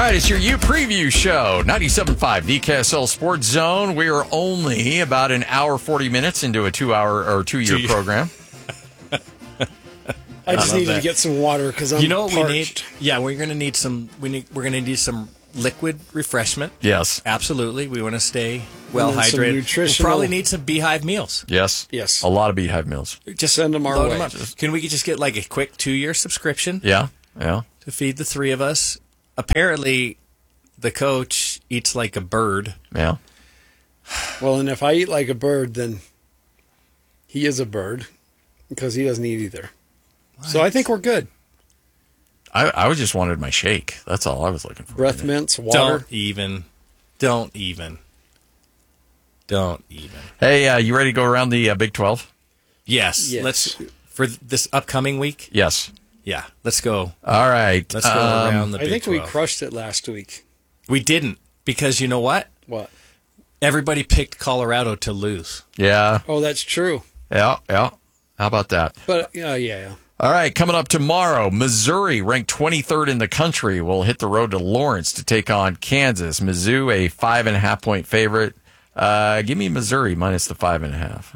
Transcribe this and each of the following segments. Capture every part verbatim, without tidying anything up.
right, it's your U Preview Show, ninety-seven point five D K S L Sports Zone. We are only about an hour, forty minutes into a two-hour or two-year two program. I just I needed that. to get some water because I'm You know what parched. we need? Yeah, we're going to need some. We need. We're going to need some liquid refreshment. Yes. Absolutely. We want to stay well And then some hydrated. nutritional- We'll probably need some Beehive meals. Yes. Yes. A lot of Beehive meals. Just Send them our load way. up. Can we just get like a quick two-year subscription Yeah. Yeah. to feed the three of us? Apparently, the coach eats like a bird. Yeah. Well, and if I eat like a bird, then he is a bird because he doesn't eat either. What? So I think we're good. I, I just wanted my shake. That's all I was looking for. Breath mints, water. Don't even. Don't even. Don't even. Hey, uh, you ready to go around the uh, Big twelve? Yes. Yes. Let's for this upcoming week. Yes. Yeah. Let's go. All right. Let's go Um, around the I Big think we twelve. crushed it last week. We didn't because you know what? What? Everybody picked Colorado to lose. Yeah. Oh, that's true. Yeah. Yeah. How about that? But yeah, yeah, yeah. All right, coming up tomorrow, Missouri, ranked twenty-third in the country, will hit the road to Lawrence to take on Kansas. Mizzou, a five and a half point favorite. Uh, give me Missouri minus the five and a half.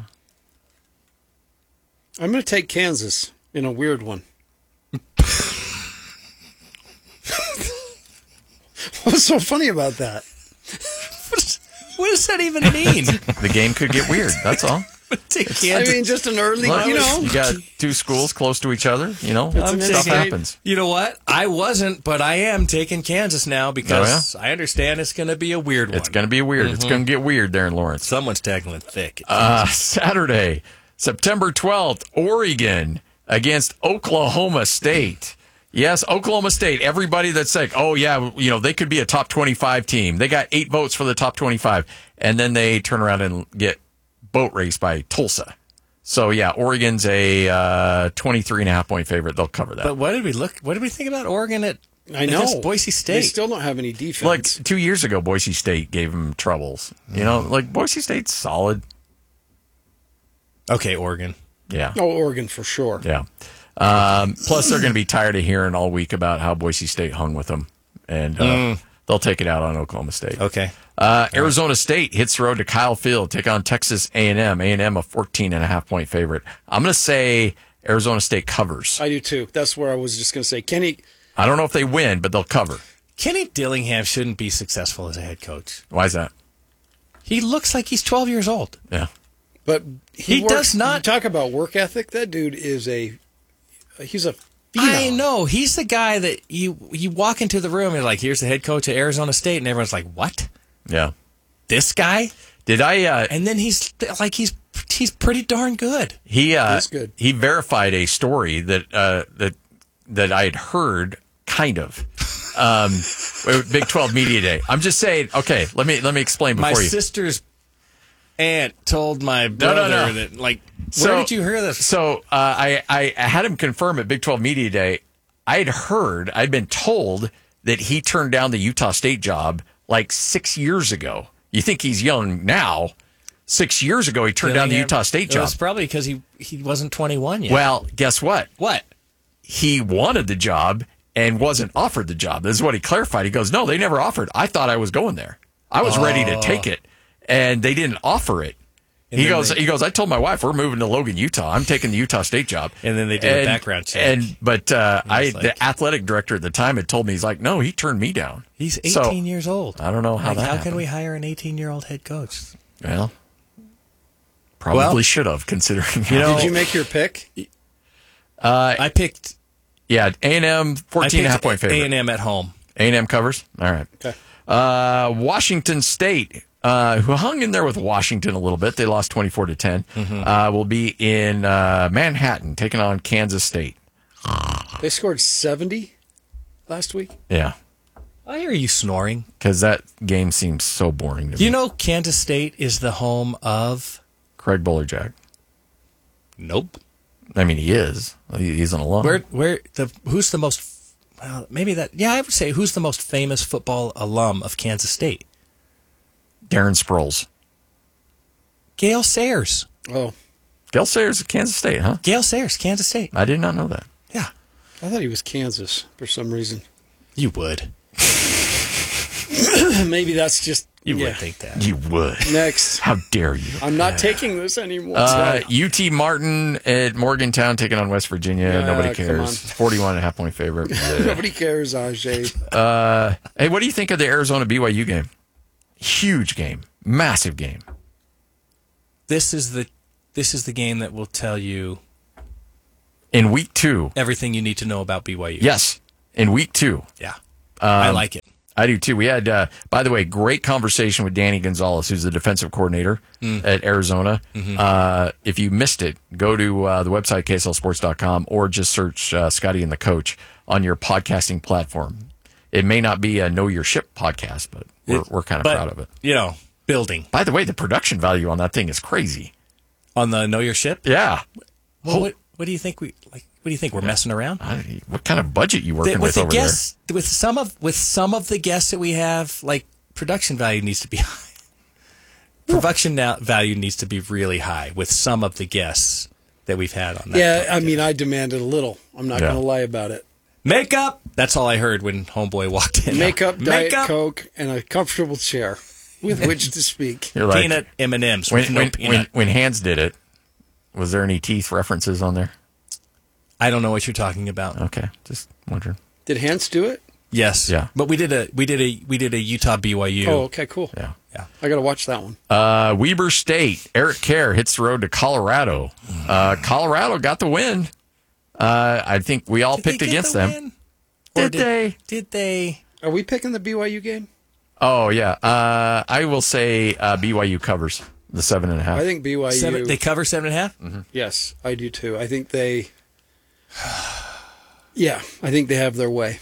I'm going to take Kansas in a weird one. What's so funny about that? What does that even mean? The game could get weird. That's all. I mean, just an early, Look, you know. you got two schools close to each other. You know, I'm stuff taking- happens. You know what? I wasn't, but I am taking Kansas now because I understand it's going to be a weird one. It's going to be weird. It's going to get weird there in Lawrence. Someone's tackling thick. Uh, Saturday, September twelfth, Oregon against Oklahoma State. Yes, Oklahoma State. Everybody that's like, oh, yeah, you know, they could be a top twenty-five team. They got eight votes for the top twenty-five. And then they turn around and get boat raced by Tulsa. So, yeah, Oregon's a uh, twenty-three and a half point favorite. They'll cover that. But what did we look? What did we think about Oregon at? I know. against Boise State. They still don't have any defense. like two years ago, Boise State gave them troubles. You know, like Boise State's solid. Okay, Oregon. Yeah. oh, Oregon for sure. Yeah. Um, plus, they're going to be tired of hearing all week about how Boise State hung with them, and uh, Mm. they'll take it out on Oklahoma State. Okay. Uh, Arizona State hits the road to Kyle Field, take on Texas A and M. A and M a fourteen and a half point favorite. I'm going to say Arizona State covers. I do too. That's where I was just going to say. Kenny, I don't know if they win, but they'll cover. Kenny Dillingham shouldn't be successful as a head coach. Why is that? He looks like he's twelve years old. Yeah. but he, He works, does not- you talk about work ethic. That dude is a. He's a. I phenom. know. He's the guy that you you walk into the room and you're like, here's the head coach of Arizona State, and everyone's like, what? Yeah. This guy? Did I? Uh, And then he's like, he's he's pretty darn good. He uh, That's good. he verified a story that uh, that that I had heard, kind of. Um, Big twelve Media Day. I'm just saying. Okay, let me let me explain before My you. sister's aunt told my no, brother no. that, like, So- where did you hear this? So uh, I I had him confirm at Big twelve Media Day. I had heard, I'd been told that he turned down the Utah State job like six years ago. You think he's young now? Six years ago, he turned down the Dillingham- Utah State It job. was probably because he, he wasn't twenty-one yet. Well, guess what? What? He wanted the job and wasn't offered the job. This is what he clarified. He goes, no, they never offered. I thought I was going there. I was ready to take it, and they didn't offer it. And He then goes, they- he goes, I told my wife we're moving to Logan, Utah. I'm taking the Utah State job. And then they did a background check. And but uh, I, was like- the athletic director at the time had told me, he's like, no, he turned me down. He's So, eighteen years old. I don't know how Like, that How happened. can we hire an eighteen-year-old head coach? Well, probably Well, should have, considering you know- Did you make your pick? uh, I picked yeah, A and M fourteen and a half point favorite. A and M at home. A and M covers. All right. Okay. Uh, Washington State, uh, who hung in there with Washington a little bit, they lost twenty-four to ten. Mm-hmm. Uh, will be in uh, Manhattan taking on Kansas State. They scored seventy last week. Yeah, I hear you snoring. because that game seems so boring to me. You know, Kansas State is the home of. Craig Bolerjack. Nope. I mean, he is. He- He's an alum. Where where the who's the most? Well, maybe that. Yeah, I would say who's the most famous football alum of Kansas State? Darren Sproles. Gail Sayers. Oh, Gale Sayers at Kansas State, huh? Gail Sayers, Kansas State. I did not know that. Yeah, I thought he was Kansas for some reason. you would. Maybe that's just You yeah. would think that. You would. Next. How dare you? I'm not taking this anymore. Uh, U T Martin at Morgantown taking on West Virginia. Yeah, Nobody come on. cares. forty-one and a half point favorite. Nobody cares, Ajay. Uh, hey, what do you think of the Arizona B Y U game? Huge game. Massive game. This is the this is the game that will tell you In week two. everything you need to know about B Y U. Yes. In week two. Yeah. I like it. I do too. We had, uh, by the way, great conversation with Danny Gonzalez, who's the defensive coordinator Mm. at Arizona. Mm-hmm. Uh, if you missed it, go to uh, the website, K S L sports dot com, or just search uh, Scotty and the Coach on your podcasting platform. It may not be a Know Your Ship podcast, but we're, we're kind of But, proud of it. You know, building By the way, the production value on that thing is crazy. on the Know Your Ship. Yeah. Well, what what do you think we like? What do you think we're messing around? I, what kind of budget you working The- with, with the over guests, with some of with some of the guests that we have, like production value needs to be high. Production now, value needs to be really high with some of the guests that we've had on that. Yeah, podcast. I mean, I demanded a little. I'm not Yeah. going to lie about it. Makeup. That's all I heard when Homeboy walked in. Makeup, Diet Makeup, Coke, and a comfortable chair with which to speak. there? You're like, peanut M and M's when, with no when, peanut. when, when Hands did it, was there any teeth references on there? I don't know what you're talking about. Okay, just wondering. Did Hans do it? Yes. Yeah. But we did a we did a we did a Utah B Y U. Oh, okay, cool. Yeah. Yeah. I got to watch that one. Uh, Weber State, Eric Kerr hits the road to Colorado. Uh, Colorado got the win. Uh, I think we all Did they picked get against the them. win? Or Did they? Did they? Are we picking the B Y U game? Oh, yeah. Uh, I will say uh, B Y U covers the seven and a half. I think B Y U. Seven, they cover seven and a half? Mm-hmm. Yes, I do too. I think they. Yeah, I think they have their way.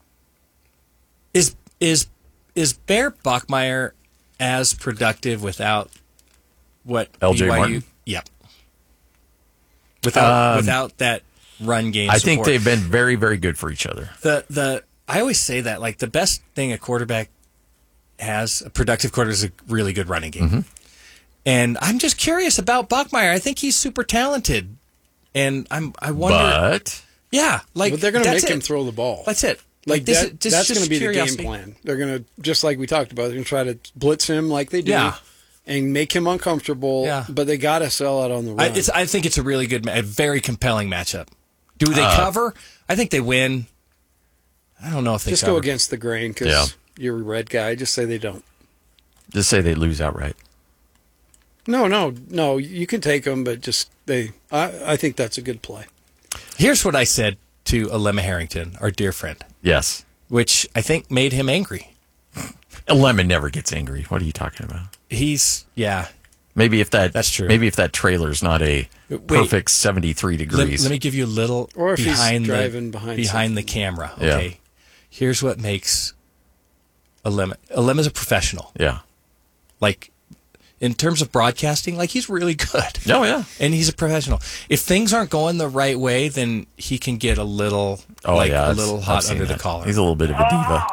Is is is Bear Bachmeyer as productive without what L J B Y U? Martin? Yep. Without Um, without that run game. I think support. they've been very, very good for each other. the the. I always say that like the best thing a quarterback has, a productive quarterback, is a really good running game. Mm-hmm. And I'm just curious about Bachmeyer. I think he's super talented, and I'm I wonder. But yeah, like But they're going to that's make him it. throw the ball. That's it. Like this that, is- this that's is going to be curiosity. the game plan. They're going to, just like we talked about, they're going to try to blitz him like they do Yeah. and make him uncomfortable. Yeah. But they got to sell out on the I, run. it's, I think it's a really good, ma- a very compelling matchup. Do they Uh, cover? I think they win. I don't know if they just cover. go against the grain because Yeah. you're a red guy. Just say they don't. just say they lose outright. No, no, no. You can take them, but just they. I, I think that's a good play. Here's what I said to Alema Harrington, our dear friend, Yes. which I think made him angry. Lemon never gets angry. What are you talking about? He's yeah. Maybe if that That's true. Maybe if that trailer's not a Wait. perfect seventy-three Let, degrees. let me give you a little Or if he's behind driving the behind behind the camera. Yeah. Okay, here's what makes Alema. Alema's a professional. yeah. Like in terms of broadcasting, like he's really good. Oh yeah. And he's a professional. If things aren't going the right way, then he can get a little, Oh like yeah. a I've- little I've hot seen under the that. collar. He's a little bit of a diva.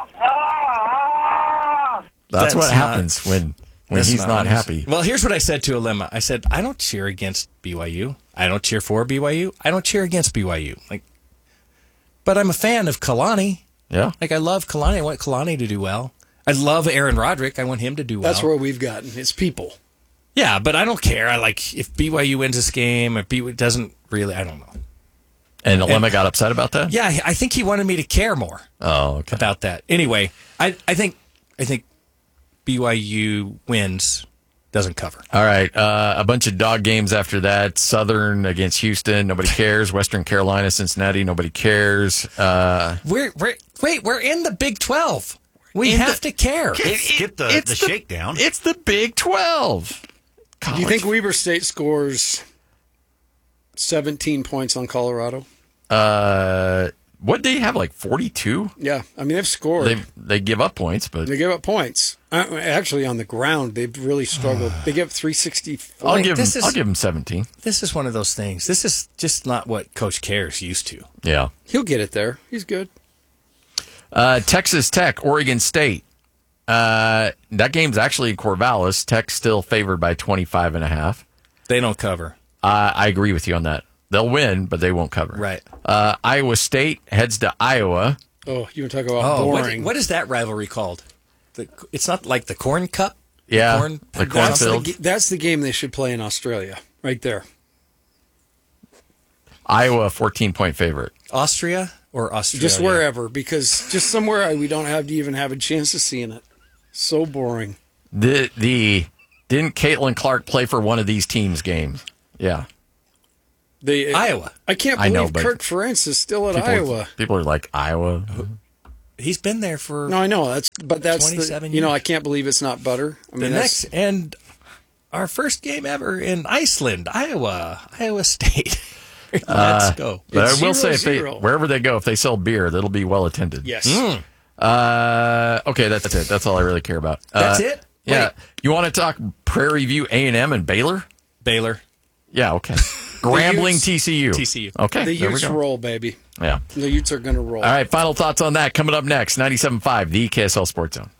That's, That's what not- happens when when That's he's not, nice. happy. Well, here's what I said to Alema. I said, I don't cheer against B Y U. I don't cheer for B Y U. I don't cheer against B Y U. Like, but I'm a fan of Kalani. Yeah. Like I love Kalani. I want Kalani to do well. I love Aaron Roderick. I want him to do well. That's where we've gotten. It's people. Yeah, but I don't care. I like if B Y U wins this game or B Y U doesn't really. I don't know. And Alema got upset about that? Yeah, I think he wanted me to care more Oh, okay. about that. Anyway, I I think I think B Y U wins, doesn't cover. All right. Uh, a bunch of dog games after that. Southern against Houston. Nobody cares. Western Carolina, Cincinnati. Nobody cares. Uh, We're we're wait, we're in the Big twelve. We have to care. Skip the, it's the shakedown. It's the Big twelve. Do you think Weber State scores seventeen points on Colorado? Uh, what they have like forty-two? Yeah, I mean they've scored. They they give up points, but They give up points. Uh, actually, on the ground, they've really struggled. They give up three sixty-four. I'll Like, give them, this is- I'll give them seventeen. This is one of those things. This is just not what Coach Care's used to. Yeah. He'll get it there. He's good. Uh, Texas Tech, Oregon State. Uh, that game's actually in Corvallis. Tech's still favored by twenty-five and a half. They don't cover. Uh, I agree with you on that. They'll win, but they won't cover. Right. Uh, Iowa State heads to Iowa. Oh, you want to talk about Oh, what, boring? what is that rivalry called? The, it's not like the Corn Cup. Yeah, corn, the That's the, cornfield. ga- that's the game they should play in Australia, right there. Iowa, fourteen-point favorite. Austria or Australia? Just wherever, because just somewhere we don't have to even have a chance of seeing it. So boring. The the didn't Caitlin Clark play for one of these teams' games? Yeah, They, Iowa. I can't I believe know, but Kirk Ferentz is still at people, Iowa. people are like Iowa. He's been there for No, I know that's, but that's the, twenty-seven you know, years. I can't believe it's not butter. I the mean, next that's, and our first game ever in Iceland, Iowa, Iowa State. Let's go. But It's I will say, if they zero zero. wherever they go, if they sell beer, that'll be well attended. yes. Uh, okay, that's it. That's all I really care about. That's Uh, it? Yeah. Wait. You want to talk Prairie View A and M and Baylor? Baylor, Yeah. Okay. Grambling Utes- T C U. T C U. Okay. The there we Utes go. roll, baby. Yeah. The Utes are going to roll. All right. Final thoughts on that coming up next. ninety-seven point five, the K S L Sports Zone.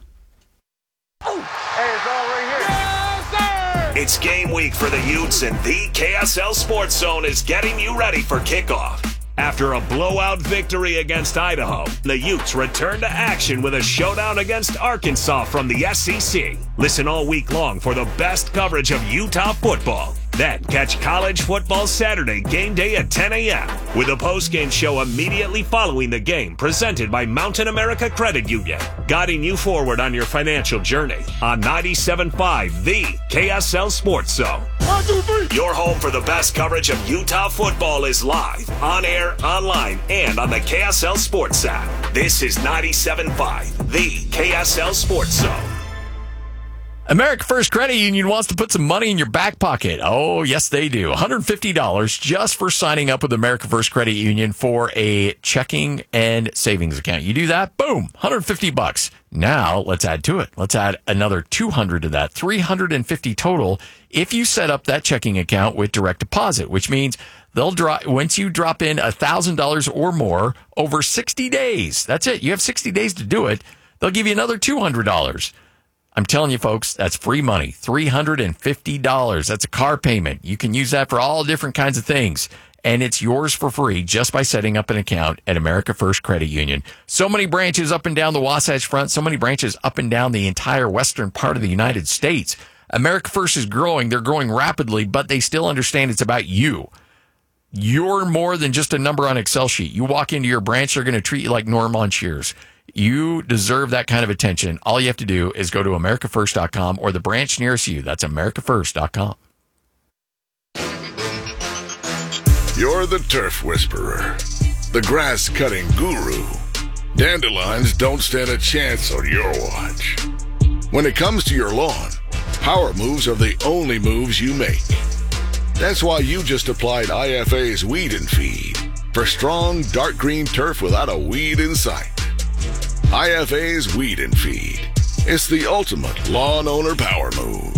It's game week for the Utes, and the K S L Sports Zone is getting you ready for kickoff. After a blowout victory against Idaho, the Utes return to action with a showdown against Arkansas from the S E C. Listen all week long for the best coverage of Utah football. Then catch College Football Saturday game day at ten a.m. with a post-game show immediately following the game presented by Mountain America Credit Union, guiding you forward on your financial journey on ninety-seven point five, the K S L Sports Zone. One, two, three. Your home for the best coverage of Utah football is live, on air, online, and on the K S L Sports app. This is ninety-seven point five, the K S L Sports Zone. America First Credit Union wants to put some money in your back pocket. Oh, yes, they do. one hundred fifty dollars just for signing up with America First Credit Union for a checking and savings account. You do that, boom, one hundred fifty bucks. Now, let's add to it. Let's add another two hundred to that, three hundred fifty total if you set up that checking account with direct deposit, which means they'll drop once you drop in one thousand dollars or more over sixty days. That's it. You have sixty days to do it. They'll give you another two hundred dollars. I'm telling you, folks, that's free money, three hundred fifty dollars. That's a car payment. You can use that for all different kinds of things. And it's yours for free just by setting up an account at America First Credit Union. So many branches up and down the Wasatch Front, so many branches up and down the entire western part of the United States. America First is growing. They're growing rapidly, but they still understand it's about you. You're more than just a number on an Excel sheet. You walk into your branch, they're going to treat you like Norman Shears. You deserve that kind of attention. All you have to do is go to america first dot com or the branch nearest you. That's america first dot com. You're the turf whisperer, the grass cutting guru. Dandelions don't stand a chance on your watch. When it comes to your lawn, power moves are the only moves you make. That's why you just applied I F A's Weed and Feed for strong, dark green turf without a weed in sight. I F A's Weed and Feed. It's the ultimate lawn owner power move.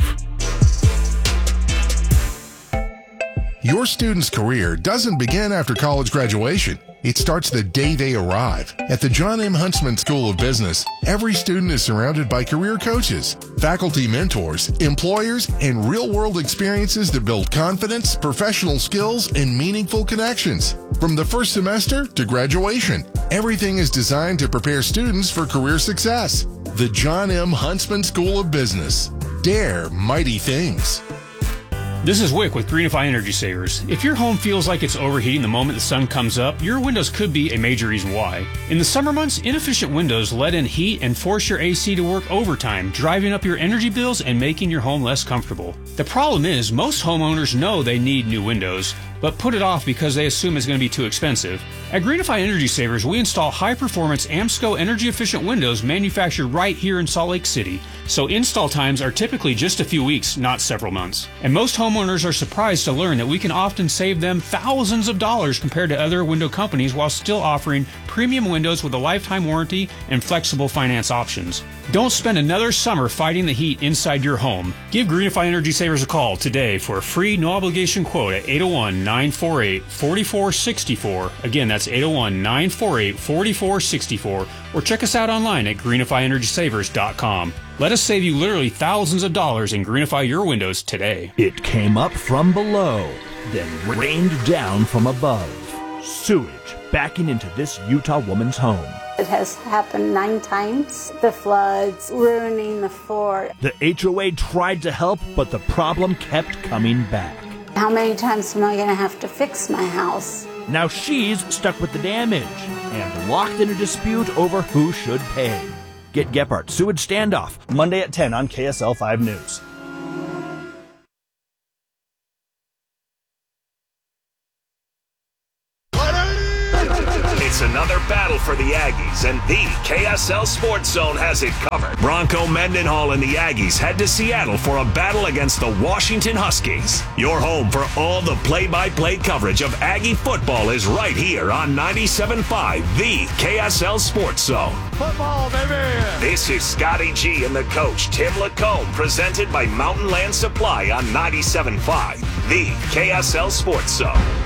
Your student's career doesn't begin after college graduation. It starts the day they arrive. At the John M. Huntsman School of Business, every student is surrounded by career coaches, faculty mentors, employers, and real-world experiences that build confidence, professional skills, and meaningful connections. From the first semester to graduation, everything is designed to prepare students for career success. The John M. Huntsman School of Business. Dare mighty things. This is Wick with Greenify Energy Savers. If your home feels like it's overheating the moment the sun comes up, your windows could be a major reason why. In the summer months, inefficient windows let in heat and force your A C to work overtime, driving up your energy bills and making your home less comfortable. The problem is, most homeowners know they need new windows, but put it off because they assume it's going to be too expensive. At Greenify Energy Savers, we install high-performance AMSCO energy-efficient windows manufactured right here in Salt Lake City, so install times are typically just a few weeks, not several months. And most homeowners are surprised to learn that we can often save them thousands of dollars compared to other window companies while still offering premium windows with a lifetime warranty and flexible finance options. Don't spend another summer fighting the heat inside your home. Give Greenify Energy Savers a call today for a free no-obligation quote at eight oh one, nine four eight, four four six four. Again, that's eight oh one, nine four eight, four four six four. Or check us out online at greenify energy savers dot com. Let us save you literally thousands of dollars and greenify your windows today. It came up from below, then rained down from above. Sewage backing into this Utah woman's home. It has happened nine times. The floods ruining the fort. The H O A tried to help, but the problem kept coming back. How many times am I going to have to fix my house? Now she's stuck with the damage and locked in a dispute over who should pay. Get Gephardt Sewage Standoff, Monday at ten on K S L five News. It's another battle for the Aggies, and the K S L Sports Zone has it covered. Bronco Mendenhall and the Aggies head to Seattle for a battle against the Washington Huskies. Your home for all the play-by-play coverage of Aggie football is right here on ninety-seven point five, the K S L Sports Zone. Football, baby! This is Scotty G and the coach, Tim Lacombe, presented by Mountain Land Supply on ninety-seven point five, the K S L Sports Zone.